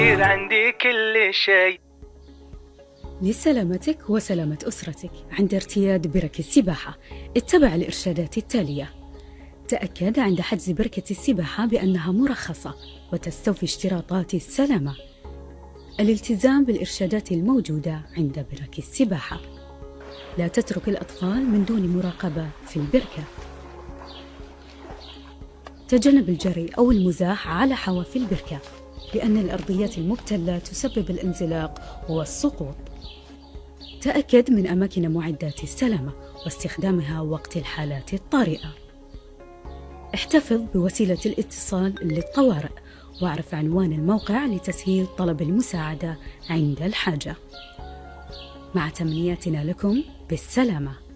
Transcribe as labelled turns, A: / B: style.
A: عندي كل شيء
B: لسلامتك وسلامة أسرتك عند ارتياد برك السباحة. اتبع الإرشادات التالية. تأكد عند حجز بركة السباحة بأنها مرخصة وتستوفي اشتراطات السلامة. الالتزام بالإرشادات الموجودة عند برك السباحة. لا تترك الأطفال من دون مراقبة في البركة. تجنب الجري أو المزاح على حواف البركة، لأن الأرضيات المبتلة تسبب الانزلاق والسقوط. تأكد من أماكن معدات السلامة واستخدامها وقت الحالات الطارئة. احتفظ بوسيلة الاتصال للطوارئ، واعرف عنوان الموقع لتسهيل طلب المساعدة عند الحاجة. مع تمنياتنا لكم بالسلامة.